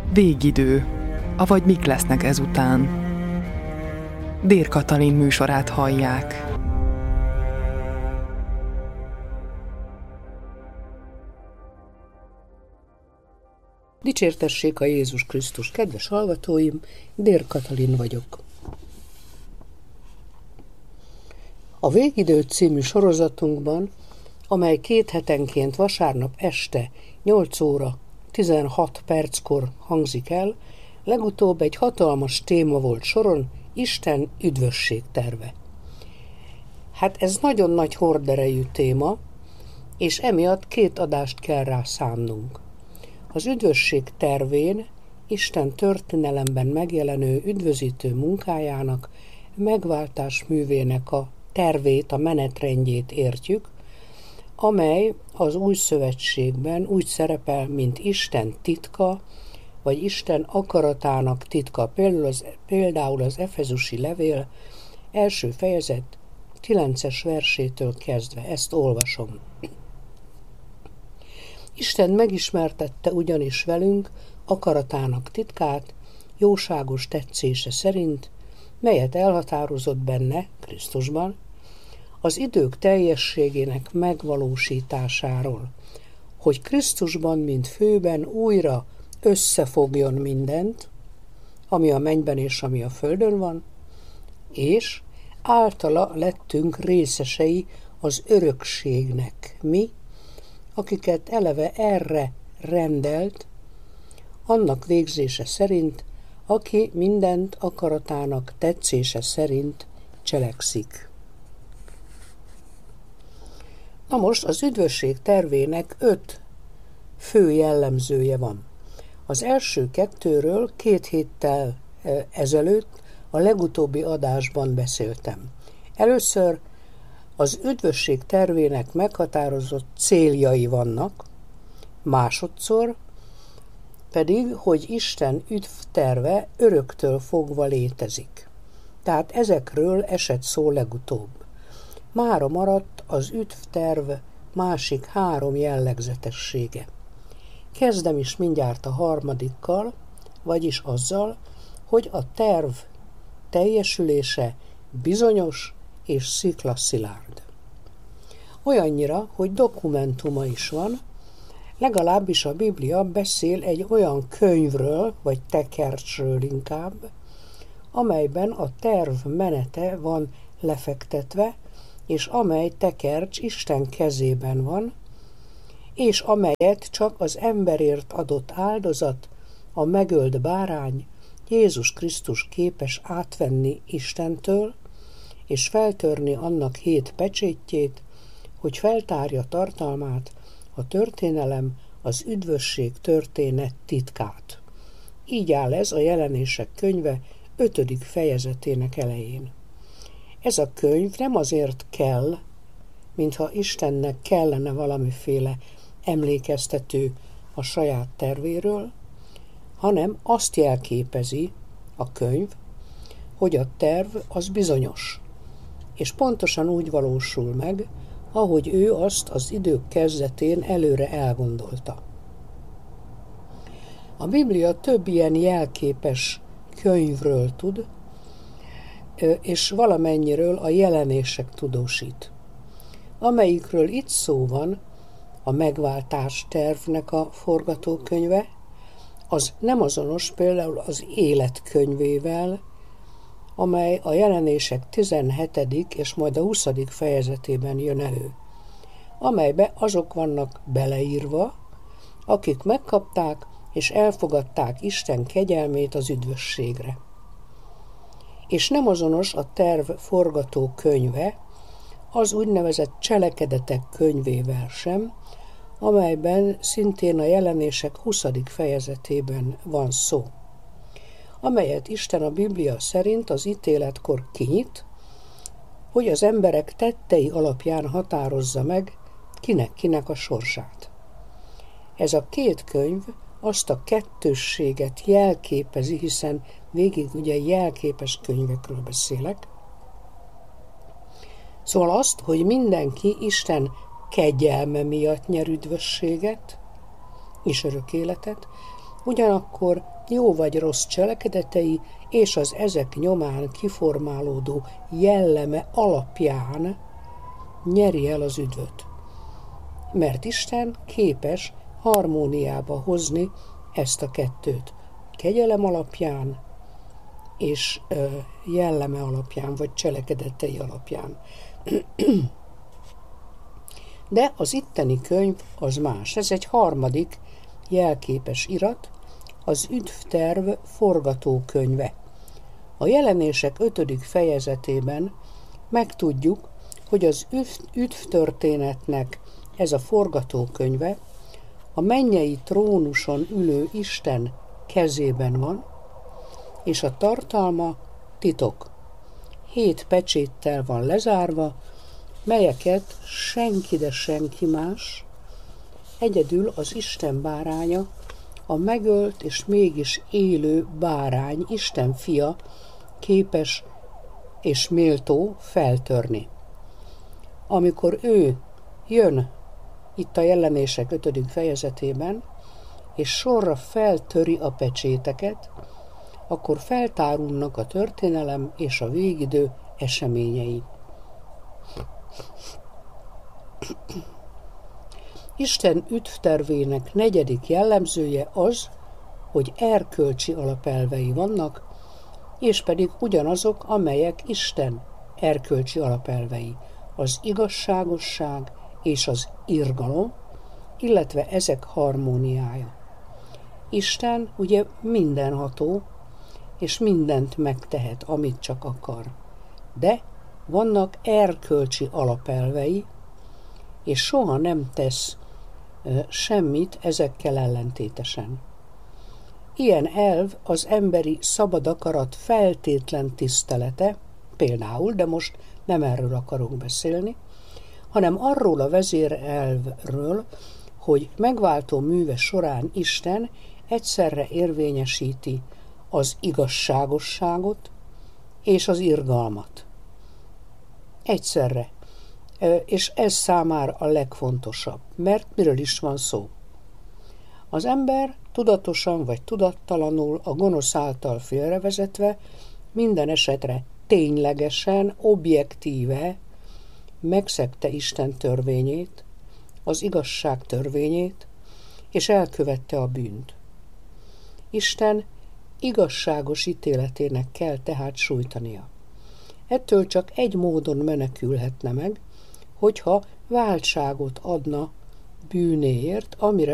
Végidő, avagy mik lesznek ezután. Dér Katalin műsorát hallják. Dicsértessék a Jézus Krisztus, kedves hallgatóim, Dér Katalin vagyok. A Végidő című sorozatunkban, amely 2 hetenként vasárnap este 8 óra 16 perckor hangzik el, legutóbb egy hatalmas téma volt soron, Isten üdvösség terve. Hát ez nagyon nagy horderejű téma, és emiatt 2 adást kell rá szánnunk. Az üdvösség tervén Isten történelemben megjelenő üdvözítő munkájának, megváltás művének a tervét, a menetrendjét értjük, amely az Új Szövetségben úgy szerepel, mint Isten titka, vagy Isten akaratának titka. Például az Efezusi levél első fejezet 9-es versétől kezdve. Ezt olvasom. Isten megismertette ugyanis velünk akaratának titkát, jóságos tetszése szerint, melyet elhatározott benne, Krisztusban, az idők teljességének megvalósításáról, hogy Krisztusban, mint főben újra összefogjon mindent, ami a mennyben és ami a földön van, és általa lettünk részesei az örökségnek mi, akiket eleve erre rendelt, annak végzése szerint, aki mindent akaratának tetszése szerint cselekszik. Na most az üdvösség tervének 5 fő jellemzője van. Az első 2-ről 2 héttel ezelőtt a legutóbbi adásban beszéltem. Először az üdvösség tervének meghatározott céljai vannak, másodszor pedig, hogy Isten üdvterve öröktől fogva létezik. Tehát ezekről esett szó legutóbb. Mára maradt az üdvterv másik 3 jellegzetessége. Kezdem is mindjárt a harmadikkal, vagyis azzal, hogy a terv teljesülése bizonyos és sziklaszilárd. Olyannyira, hogy dokumentuma is van, legalábbis a Biblia beszél egy olyan könyvről, vagy tekercsről inkább, amelyben a terv menete van lefektetve, és amely tekercs Isten kezében van, és amelyet csak az emberért adott áldozat, a megölt bárány, Jézus Krisztus képes átvenni Istentől, és feltörni annak 7 pecsétjét, hogy feltárja tartalmát, a történelem, az üdvösség történet titkát. Így áll ez a Jelenések könyve 5. fejezetének elején. Ez a könyv nem azért kell, mintha Istennek kellene valamiféle emlékeztető a saját tervéről, hanem azt jelképezi a könyv, hogy a terv az bizonyos, és pontosan úgy valósul meg, ahogy ő azt az idők kezdetén előre elgondolta. A Biblia több ilyen jelképes könyvről tud, és valamennyiről a Jelenések tudósít. Amelyikről itt szó van, a megváltás tervnek a forgatókönyve, az nem azonos például az életkönyvével, amely a Jelenések 17. és majd a 20. fejezetében jön elő, amelybe azok vannak beleírva, akik megkapták és elfogadták Isten kegyelmét az üdvösségre. És nem azonos a terv forgatókönyve az úgynevezett cselekedetek könyvével sem, amelyben szintén a Jelenések 20. fejezetében van szó, amelyet Isten a Biblia szerint az ítéletkor kinyit, hogy az emberek tettei alapján határozza meg, kinek a sorsát. Ez a 2 könyv azt a kettősséget jelképezi, hiszen végig ugye jelképes könyvekről beszélek. Szóval azt, hogy mindenki Isten kegyelme miatt nyer üdvösséget és örök életet, Ugyanakkor jó vagy rossz cselekedetei és az ezek nyomán kiformálódó jelleme alapján nyeri el az üdvöt. Mert Isten képes harmóniába hozni ezt a kettőt. Kegyelem alapján és jelleme alapján, vagy cselekedetei alapján. De az itteni könyv az más. Ez egy harmadik jelképes irat, az üdvterv forgatókönyve. A Jelenések 5. fejezetében megtudjuk, hogy az üdvtörténetnek ez a forgatókönyve a mennyei trónuson ülő Isten kezében van, és a tartalma titok. 7 pecséttel van lezárva, melyeket senki, de senki más, egyedül az Isten báránya, a megölt és mégis élő bárány, Isten fia képes és méltó feltörni. Amikor ő jön itt a Jelenések 5. fejezetében, és sorra feltöri a pecséteket, akkor feltárulnak a történelem és a végidő eseményei. Isten üdvtervének 4. jellemzője az, hogy erkölcsi alapelvei vannak, és pedig ugyanazok, amelyek Isten erkölcsi alapelvei, az igazságosság és az irgalom, illetve ezek harmóniája. Isten ugye mindenható, és mindent megtehet, amit csak akar. De vannak erkölcsi alapelvei, és soha nem tesz semmit ezekkel ellentétesen. Ilyen elv az emberi szabad akarat feltétlen tisztelete, például, de most nem erről akarok beszélni, hanem arról a vezérelvről, hogy megváltó műve során Isten egyszerre érvényesíti az igazságosságot és az irgalmat. Egyszerre. És ez számára a legfontosabb, mert miről is van szó? Az ember tudatosan vagy tudattalanul a gonosz által félrevezetve minden esetre ténylegesen, objektíve megszegte Isten törvényét, az igazság törvényét, és elkövette a bűnt. Isten igazságos ítéletének kell tehát sújtania. Ettől csak egy módon menekülhetne meg, hogyha váltságot adna bűnéért, amire